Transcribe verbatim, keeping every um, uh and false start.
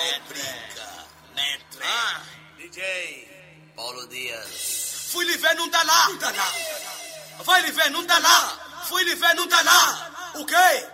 Não brinca. Metre. Ah, D J Paulo Dias. Fui lhe ver, não tá lá. Não tá lá. Vai lhe ver, não tá lá. Fui lhe ver, não tá lá. O quê?